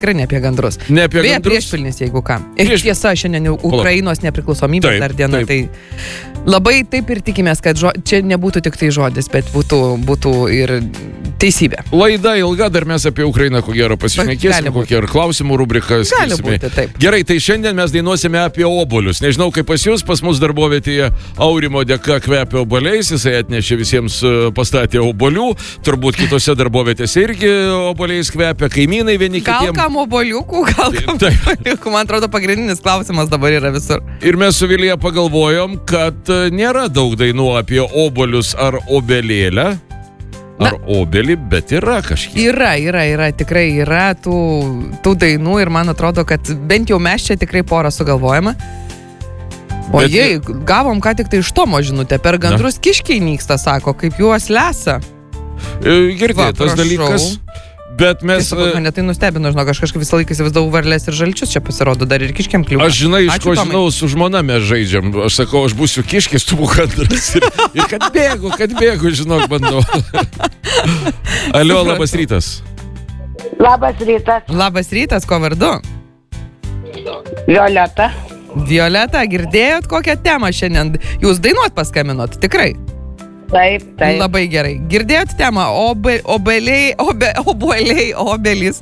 Tikrai ne apie gandrus. Ne apie Beje, gandrus. priešpilnis, jeigu ką. Ir tiesa, šiandien jau Ukrainos nepriklausomybės dar diena. Tai labai taip ir tikimės, kad čia nebūtų tik tai žodis, bet būtų ir teisybė. Laida ilga, dar mes apie Ukrainą ko gero pasišnekėsim, kokie ir klausimų rubriką skirsime. Gali būti, taip. Gerai, tai šiandien mes dainuosime apie obuolius. Nežinau, kaip pas jūs, pas mus darbovietėje Aurimo dėka kvepia obuoliais, jisai atnešė visiems pastatė obuolių, turbūt kitose darbovietėse irgi obuoliais kvepia, kaimynai vieni kitiems. Gal kam obuoliukų, gal kam obuoliukų, man atrodo pagrindinis klausimas dabar yra visur. Ir mes su Vilija pagalvojom, kad nėra daug dainų apie obuolius ar obelėlę. Ar obelį, bet yra kažkiek. Yra, tikrai yra tų dainų ir man atrodo, kad bent jau mes čia tikrai porą sugalvojame. O jei, gavom ką tik tai iš Tomo žinutę, per gandrus kiškiai nyksta, sako, kaip juos lesa. Girdėtas dalykas. Bet mes... Mane tai nustebino, žinok, aš kažkaip visą laiką įsivaizdavau varlės ir žalčius, čia pasirodo dar ir kiškiam kliūva. Aš žinai, iš ko žinau, su žmona mes žaidžiam. Aš sakau, aš būsiu kiškis, tu būk gandras. Ir kad bėgu, žinok, bandau. Alio, labas rytas. Labas rytas. Labas rytas, ko vardu? Violeta. Violeta, girdėjot kokią temą šiandien? Jūs dainuot paskambinot, tikrai? Taip. Labai gerai. Girdėjot temą obuoliai, obelys?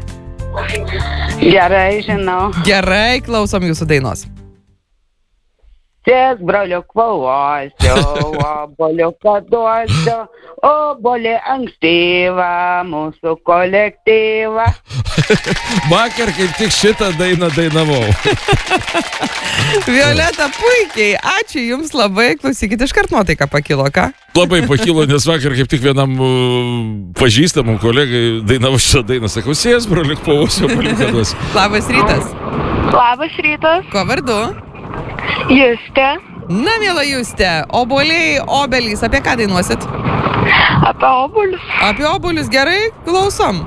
Gerai, žinau. Gerai, klausom jūsų dainos. Ties broliuk valosiu, obuoliuką duosiu, obuolį ankstyvą mūsų kolektyvą. Vakar kaip tik šitą dainą dainavau. Violeta, puikiai, ačiū jums labai, klausykit, iškart nuotaika pakilo, ką? Labai pakilo, nes vakar kaip tik vienam pažįstamam kolegai dainavau šitą dainą, sakau, sės broliuk valosiu, obuoliuką duosiu. Labas rytas. Labas rytas. Ko vardu? Justė. Na, miela Justė, obuoliai, obelys, apie ką dainuosit? Apie obuolius. Apie obuolius, gerai, klausom.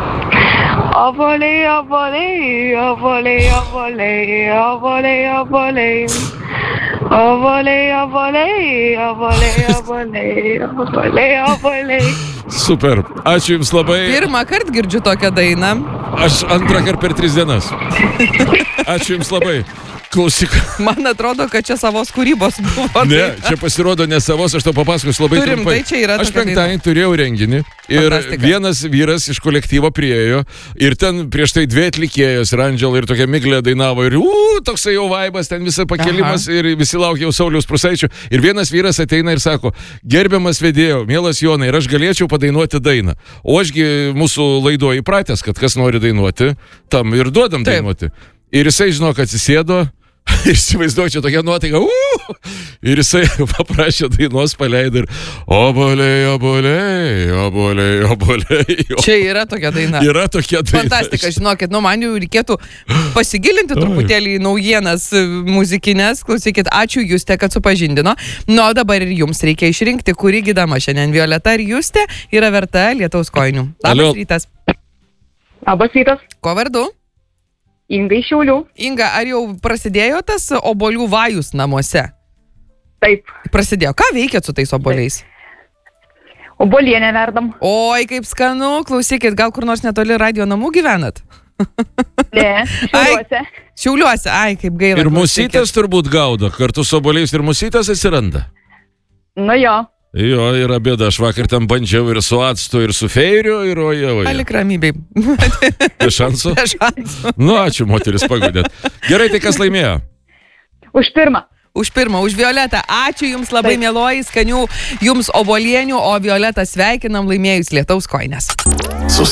Obuoliai, obuoliai, obuoliai, obuoliai, obuoliai, obuoliai. Obuoliai, obuoliai, obuoliai, obuoliai, obuoliai, obuoliai. Super, ačiū jums labai. Pirmą kartą girdžiu tokią dainą. Aš antrą kartą per 3 dienas. Ačiū jums labai. Klausyk. Man atrodo, kad čia savos kūrybos buvo. Ne, čia pasirodo ne savos, aš tau papasakosiu labai trumpai. Tai čia yra aš penktadienį turėjau renginį ir vienas vyras iš kolektyvo priėjo ir ten prieš tai 2 atlikėjos, Randžel ir tokia Miglė dainavo ir toksai jau vaibas, ten visą pakelimas ir visi laukia jau Sauliaus Prūsaičio ir vienas vyras ateina ir sako, gerbiamas vedėjau, mielas Jonai, ir aš galėčiau padainuoti dainą. O ašgi mūsų laidoje įpratęs, kad kas nori dainuoti, tam ir duodam dainuoti. Ir jisai, žinok, atsisėdo. Ir įsivaizduoju, čia tokia nuotaika. Ir jisai paprašė dainos, paleido ir obuoliai, obuoliai, obuoliai, obuoliai. Čia yra tokia daina. Yra tokia daina. Fantastika, žinokit, man jau reikėtų pasigilinti truputėlį į naujienas muzikinės. Klausykit, ačiū Justė, kad supažindino. O dabar ir jums reikia išrinkti, kuri gydama šiandien Violeta ar Justė yra verta lietaus kojinių. Labas rytas. Labas rytas. Ko vardu? Inga iš Šiaulių. Inga, ar jau prasidėjo tas obuolių vajus namuose? Taip. Prasidėjo. Ką veikėt su tais obuoliais? Obuolienę verdam. Oi, kaip skanu. Klausykit, gal kur nors netoli radio namų gyvenat? Ne, Šiauliuose. Šiauliuose, kaip gaila. Ir musytės turbūt gaudo. Kartu su obuoliais ir musytės atsiranda. Nu jo. Jo, yra bėda, aš vakar ten bandžiau ir su actu, ir su feiriu, ir oje. Alik ramybei. Be šansų? Be šansų. Nu, ačiū, moteris, pagodėt. Gerai, tai kas laimėjo? Už pirmą. Už pirmą, už Violetą. Ačiū jums labai, mieloji, skanių jums obuolienių, o Violetą sveikinam laimėjus lietaus kojines. Su